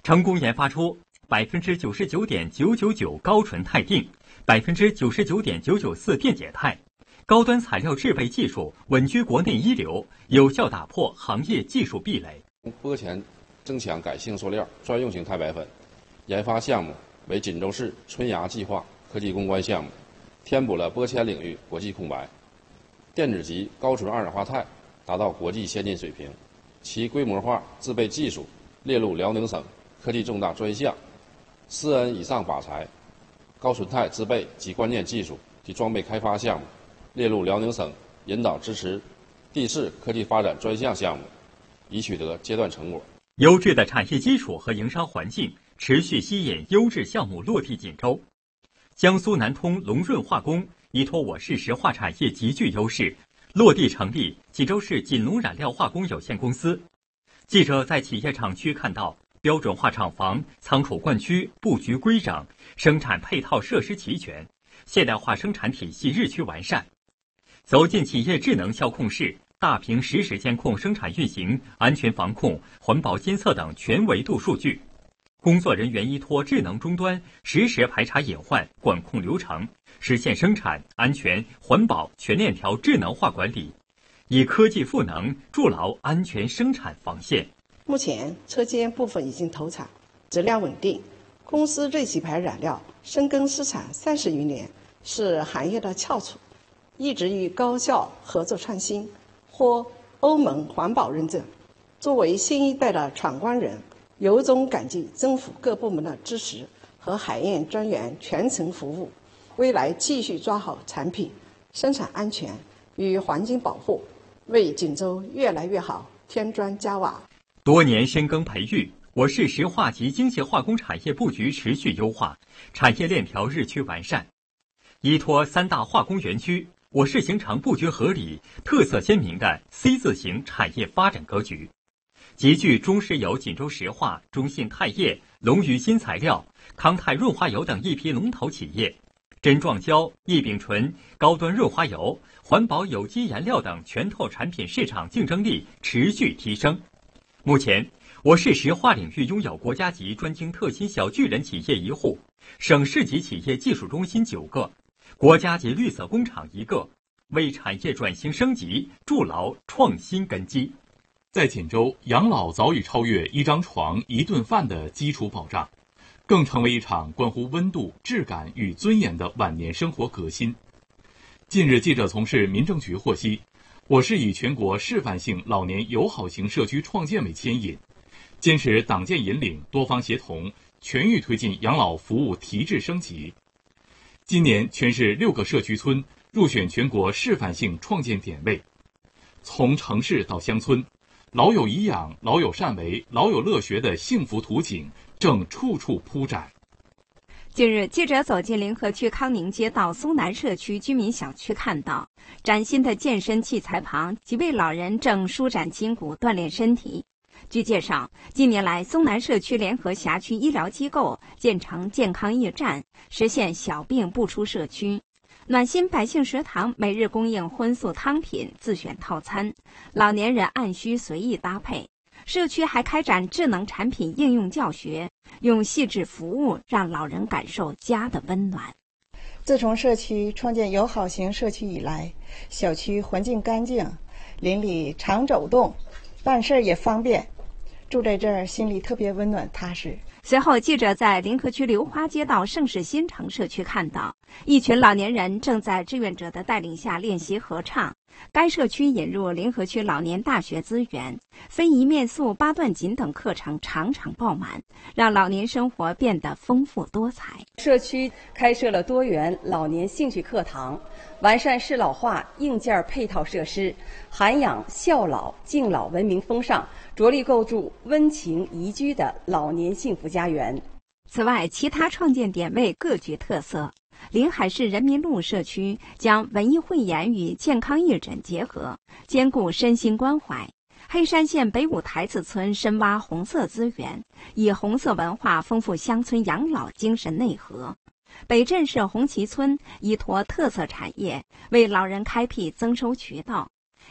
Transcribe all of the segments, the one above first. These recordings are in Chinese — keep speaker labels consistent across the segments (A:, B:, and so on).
A: 成功研发出99.999%高纯钛锭、99.994%电解钛，高端材料制备技术稳居国内一流，有效打破行业技术壁垒。
B: 玻前增强改性塑料专用型钛白粉研发项目为锦州市春芽计划科技攻关项目，填补了玻纤领域国际空白。电子级高纯二氧化钛达到国际先进水平，其规模化制备技术列入辽宁省科技重大专项，4N 以上靶材、高纯钛制备及关键技术及装备开发项目列入辽宁省引导支持第4科技发展专项项目，已取得阶段成果。
A: 优质的产业基础和营商环境持续吸引优质项目落地锦州。江苏南通龙润化工依托我市石化产业极具优势，落地成立济州市锦龙染料化工有限公司。记者在企业厂区看到标准化厂房、仓储灌区布局规整，生产配套设施齐全，现代化生产体系日趋完善。走进企业智能销控室，大屏实时监控生产运行、安全防控、环保监测等全维度数据。工作人员依托智能终端，实时排查隐患，管控流程，实现生产安全、环保全链条智能化管理，以科技赋能，筑牢安全生产防线。
C: 目前车间部分已经投产，质量稳定。公司瑞喜牌染料深耕市场30余年，是行业的翘楚，一直与高校合作创新，获欧盟环保认证。作为新一代的闯关人，由衷感激政府各部门的支持和海燕专员全程服务，未来继续抓好产品生产安全与环境保护，为锦州越来越好添砖加瓦。
A: 多年深耕培育，我市石化及精细化工产业布局持续优化，产业链条日趋完善。依托3大化工园区，我市形成布局合理、特色鲜明的 C 字形产业发展格局。集聚中石油锦州石化、中信钛业、龙鱼新材料、康泰润滑油等一批龙头企业，真撞胶、异丙醇、高端润滑油、环保有机颜料等全透产品市场竞争力持续提升。目前，我市石化领域拥有国家级专精特新小巨人企业1户，省市级企业技术中心9个，国家级绿色工厂1个，为产业转型升级筑牢创新根基。
D: 在锦州，养老早已超越一张床、一顿饭的基础保障，更成为一场关乎温度、质感与尊严的晚年生活革新。近日，记者从市民政局获悉，我市以全国示范性老年友好型社区创建为牵引，坚持党建引领、多方协同，全域推进养老服务提质升级。今年，全市6个社区村入选全国示范性创建点位。从城市到乡村，老有颐养、老有善为、老有乐学的幸福图景正处处铺展。
E: 近日，记者走进临河区康宁街道松南社区居民小区，看到崭新的健身器材旁，几位老人正舒展筋骨、锻炼身体。据介绍，近年来，松南社区联合辖区医疗机构建成健康驿站，实现小病不出社区。暖心百姓食堂每日供应荤素汤品自选套餐，老年人按需随意搭配。社区还开展智能产品应用教学，用细致服务让老人感受家的温暖。
F: 自从社区创建友好型社区以来，小区环境干净，邻里常走动，办事也方便，住在这儿心里特别温暖踏实。
E: 随后，记者在临河区流花街道盛世新城社区看到，一群老年人正在志愿者的带领下练习合唱。该社区引入临河区老年大学资源，非遗面塑、八段锦等课程场场爆满，让老年生活变得丰富多彩。
G: 社区开设了多元老年兴趣课堂，完善适老化硬件配套设施，涵养孝老敬老文明风尚，着力构筑温情宜居的老年幸福家园。
E: 此外，其他创建点位各具特色。临海市人民路社区将文艺汇演与健康义诊结合，兼顾身心关怀。黑山县北五台子村深挖红色资源，以红色文化丰富乡村养老精神内核。北镇市红旗村依托特色产业，为老人开辟增收渠道。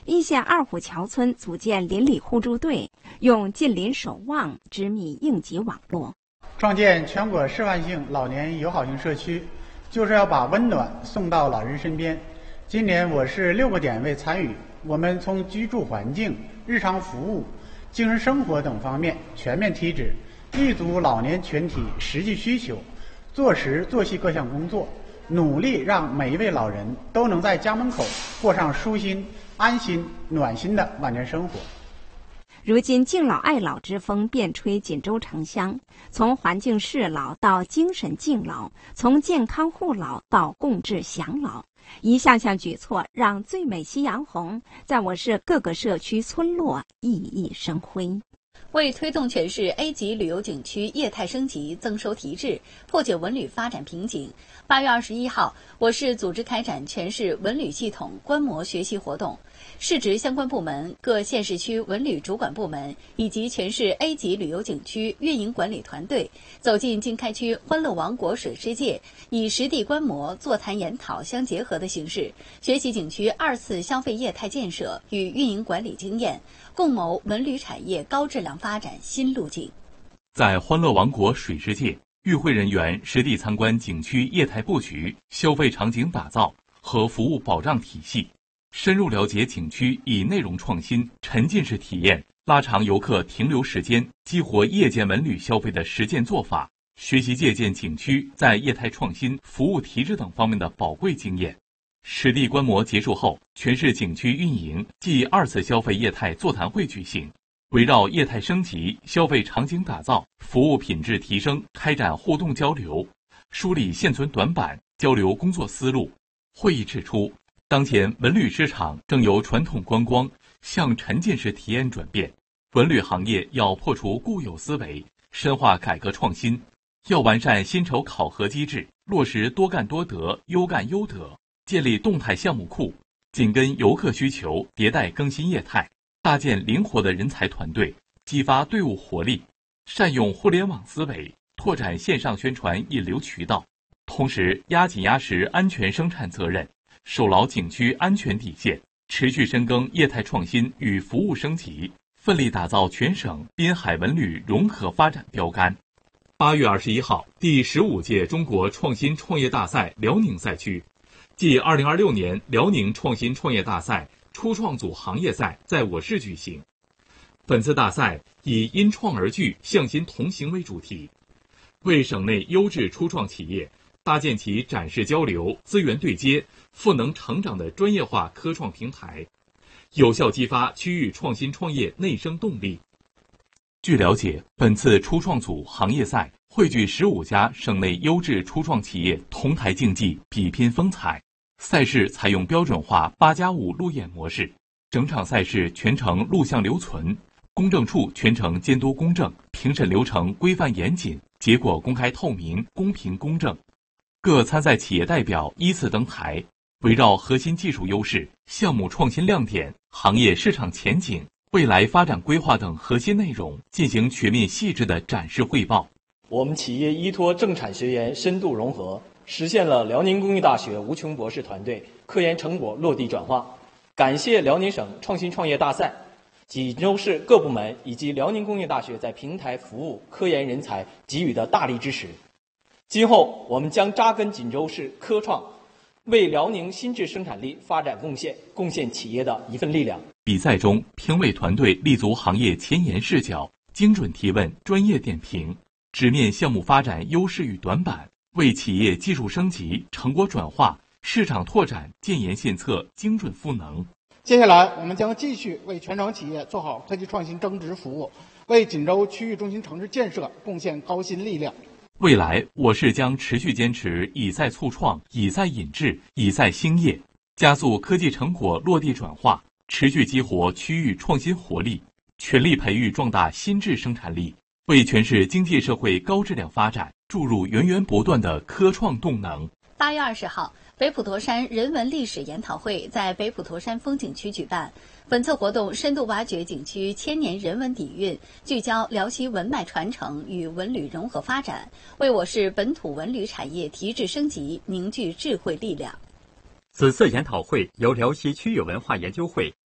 E: 易县二虎桥村组建邻里互助队，用近邻守望织密应急网络。
H: 创建全国示范性老年友好型社区，就是要把温暖送到老人身边。今年我市6个点位参与，我们从居住环境、日常服务、精神生活等方面全面提质，立足老年群体实际需求，做实做细各项工作，努力让每一位老人都能在家门口过上舒心、安心、暖心的晚年生活。
E: 如今敬老爱老之风遍吹锦州城乡，从环境适老到精神敬老，从健康护老到共治享老，一项项举措让最美夕阳红在我市各个社区村落熠熠生辉。
I: 为推动全市 A 级旅游景区业态升级、增收提质，破解文旅发展瓶颈，8月21号，我市组织开展全市文旅系统观摩学习活动。市直相关部门、各县市区文旅主管部门以及全市 A 级旅游景区运营管理团队走进经开区欢乐王国水世界，以实地观摩、座谈研讨相结合的形式，学习景区2次消费业态建设与运营管理经验，共谋文旅产业高质量发展新路径。
D: 在欢乐王国水世界，与会人员实地参观景区业态布局、消费场景打造和服务保障体系，深入了解景区以内容创新、沉浸式体验拉长游客停留时间、激活夜间文旅消费的实践做法，学习借鉴景区在业态创新、服务提质等方面的宝贵经验。实地观摩结束后，全市景区运营暨2次消费业态座谈会举行，围绕业态升级、消费场景打造、服务品质提升开展互动交流，梳理现存短板，交流工作思路。会议指出，当前文旅市场正由传统观光向沉浸式体验转变，文旅行业要破除固有思维，深化改革创新，要完善薪酬考核机制，落实多干多得、优干优得，建立动态项目库，紧跟游客需求迭代更新业态，搭建灵活的人才团队，激发队伍活力，善用互联网思维，拓展线上宣传引流渠道，同时压紧压实安全生产责任，守牢景区安全底线，持续深耕业态创新与服务升级，奋力打造全省滨海文旅融合发展标杆。8月21号，第15届中国创新创业大赛辽宁赛区暨2026年辽宁创新创业大赛初创组行业赛在我市举行。本次大赛以因创而聚、向心同行为主题，为省内优质初创企业搭建起展示交流、资源对接、赋能成长的专业化科创平台，有效激发区域创新创业内生动力。据了解，本次初创组行业赛汇聚15家省内优质初创企业同台竞技，比拼风采。赛事采用标准化8+5路演模式，整场赛事全程录像留存，公证处全程监督公正，评审流程规范严谨，结果公开透明、公平公正。各参赛企业代表依次登台，围绕核心技术优势、项目创新亮点、行业市场前景、未来发展规划等核心内容进行全面细致的展示汇报。
J: 我们企业依托政产学研深度融合，实现了辽宁工业大学吴琼博士团队科研成果落地转化。感谢辽宁省创新创业大赛、锦州市各部门以及辽宁工业大学在平台服务科研人才给予的大力支持。今后我们将扎根锦州市科创，为辽宁新质生产力发展贡献企业的一份力量。
D: 比赛中，评委团队立足行业前沿视角，精准提问、专业点评，直面项目发展优势与短板，为企业技术升级、成果转化、市场拓展建言献策，精准赋能。
H: 接下来，我们将继续为全省企业做好科技创新增值服务，为锦州区域中心城市建设贡献高新力量。
D: 未来，我市将持续坚持以赛促创、以赛引智、以赛兴业，加速科技成果落地转化，持续激活区域创新活力，全力培育壮大新质生产力，为全市经济社会高质量发展注入源源不断的科创动能。
I: 8月20号，北普陀山人文历史研讨会在北普陀山风景区举办。本次活动深度挖掘景区千年人文底蕴，聚焦辽西文脉传承与文旅融合发展，为我市本土文旅产业提质升级凝聚智慧力量。
A: 此次研讨会由辽西区域文化研究会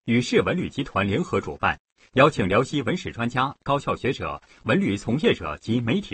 A: 与市文旅集团联合主办，邀请辽西文史专家、高校学者、文旅从业者及媒体